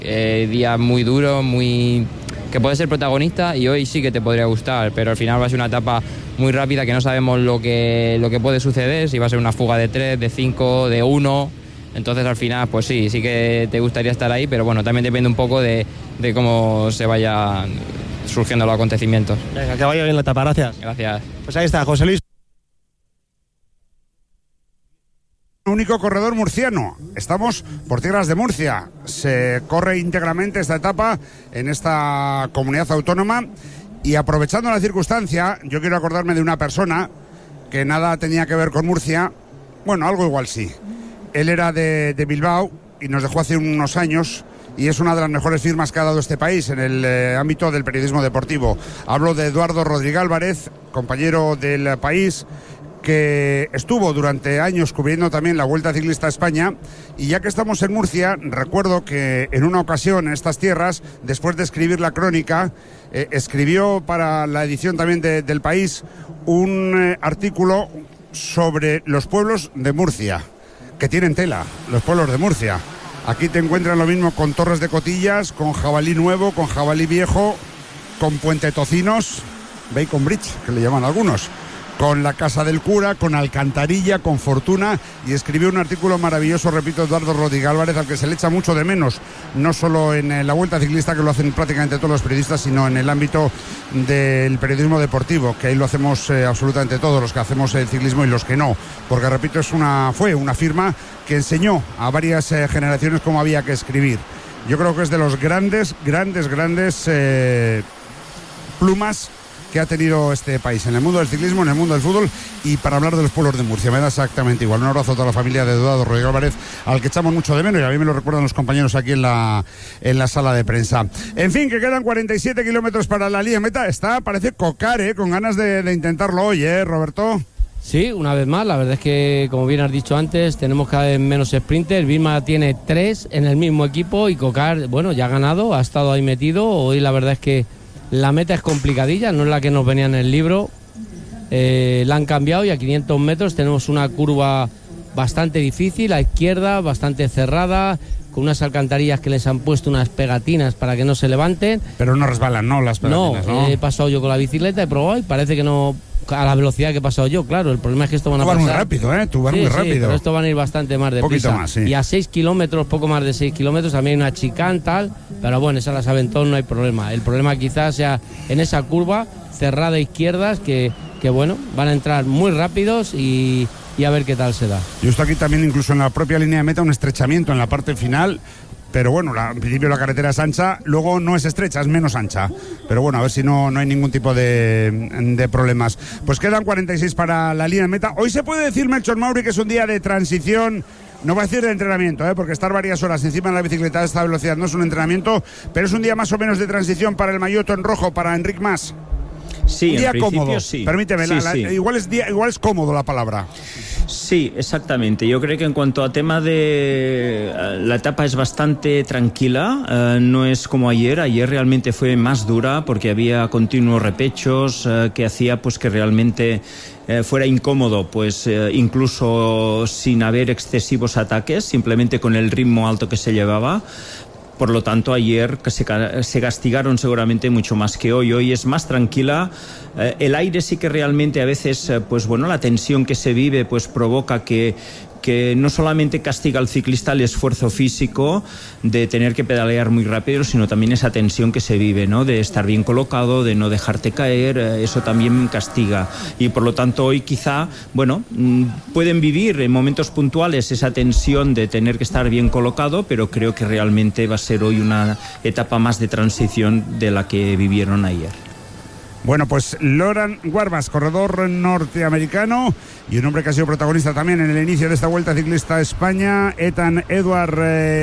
Día muy duro, que puede ser protagonista y hoy sí que te podría gustar, pero al final va a ser una etapa muy rápida que no sabemos lo que puede suceder, si va a ser una fuga de 3, de 5, de 1, entonces al final pues sí que te gustaría estar ahí, pero bueno, también depende un poco de cómo se vayan surgiendo los acontecimientos. Venga, que vaya bien la etapa, gracias. Gracias. Pues ahí está, José Luis. Único corredor murciano. Estamos por tierras de Murcia. Se corre íntegramente esta etapa en esta comunidad autónoma y aprovechando la circunstancia, yo quiero acordarme de una persona que nada tenía que ver con Murcia. Bueno, algo igual sí. Él era de Bilbao y nos dejó hace unos años y es una de las mejores firmas que ha dado este país en el ámbito del periodismo deportivo. Hablo de Eduardo Rodríguez Álvarez, compañero del País, que estuvo durante años cubriendo también la Vuelta Ciclista a España, y ya que estamos en Murcia, recuerdo que en una ocasión en estas tierras, después de escribir la crónica, escribió para la edición también del País un artículo sobre los pueblos de Murcia, que tienen tela, los pueblos de Murcia. Aquí te encuentran lo mismo con Torres de Cotillas, con Jabalí Nuevo, con Jabalí Viejo, con Puente Tocinos, Bacon Bridge, que le llaman algunos, con la Casa del Cura, con Alcantarilla, con Fortuna, y escribió un artículo maravilloso, repito, Eduardo Rodríguez Álvarez, al que se le echa mucho de menos, no solo en la Vuelta Ciclista, que lo hacen prácticamente todos los periodistas, sino en el ámbito del periodismo deportivo, que ahí lo hacemos absolutamente todos, los que hacemos el ciclismo y los que no, porque repito, fue una firma que enseñó a varias generaciones cómo había que escribir. Yo creo que es de los grandes plumas que ha tenido este país en el mundo del ciclismo, en el mundo del fútbol, y para hablar de los pueblos de Murcia. Me da exactamente igual. Un abrazo a toda la familia de Eduardo Rodríguez Álvarez, al que echamos mucho de menos, y a mí me lo recuerdan los compañeros aquí en la sala de prensa. En fin, que quedan 47 kilómetros para la línea meta. Parece cocar, con ganas de intentarlo hoy, Roberto. Sí, una vez más, la verdad es que, como bien has dicho antes, tenemos cada vez menos sprinters. Vilma tiene 3 en el mismo equipo y Cocar, bueno, ya ha ganado, ha estado ahí metido. Hoy la verdad es que la meta es complicadilla, no es la que nos venía en el libro. La han cambiado y a 500 metros tenemos una curva bastante difícil, a izquierda, bastante cerrada, con unas alcantarillas que les han puesto unas pegatinas para que no se levanten. Pero no resbalan, ¿no? Las pegatinas, ¿no? He pasado yo con la bicicleta, he probado y parece que no, a la velocidad que he pasado yo, claro. El problema es que esto van a pasar... Tú vas muy rápido, Tú vas muy rápido. Pero esto van a ir bastante más deprisa. Poquito más, sí. Y a 6 kilómetros, poco más de 6 kilómetros, también hay una chicane, tal, pero bueno, esa las aventón, no hay problema. El problema quizás sea en esa curva cerrada a izquierdas, que bueno, van a entrar muy rápidos y a ver qué tal se da. Yo estoy aquí también, incluso en la propia línea de meta, un estrechamiento en la parte final. Pero bueno, en principio la carretera es ancha, luego no es estrecha, es menos ancha. Pero bueno, a ver si no hay ningún tipo de problemas. Pues quedan 46 para la línea de meta. Hoy se puede decir, Melchor Mauri, que es un día de transición, no voy a decir de entrenamiento, porque estar varias horas encima de la bicicleta a esta velocidad no es un entrenamiento, pero es un día más o menos de transición para el maillot en rojo, para Enric Mas. Sí, un día en principio cómodo, sí. Permíteme, Sí. Igual es cómodo la palabra. Sí, exactamente. Yo creo que en cuanto a tema de... la etapa es bastante tranquila, no es como ayer. Ayer realmente fue más dura porque había continuos repechos que hacía pues que realmente fuera incómodo, pues incluso sin haber excesivos ataques, simplemente con el ritmo alto que se llevaba. Por lo tanto, ayer se castigaron seguramente mucho más que hoy. Hoy es más tranquila. El aire sí que realmente a veces, pues bueno, la tensión que se vive pues provoca que no solamente castiga al ciclista el esfuerzo físico de tener que pedalear muy rápido, sino también esa tensión que se vive, ¿no? De estar bien colocado, de no dejarte caer, eso también castiga. Y por lo tanto hoy quizá, bueno, pueden vivir en momentos puntuales esa tensión de tener que estar bien colocado, pero creo que realmente va a ser hoy una etapa más de transición de la que vivieron ayer. Bueno, pues Loran Guarbas, corredor norteamericano y un hombre que ha sido protagonista también en el inicio de esta Vuelta Ciclista a España, Ethan Edward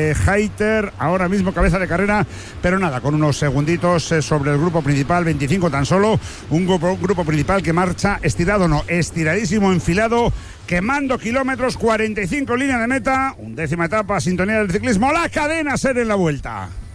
Hayter, ahora mismo cabeza de carrera, pero nada, con unos segunditos sobre el grupo principal, 25 tan solo, un grupo principal que marcha estiradísimo, enfilado, quemando kilómetros, 45 línea de meta, 11ª etapa, sintonía del ciclismo, la cadena SER en la Vuelta.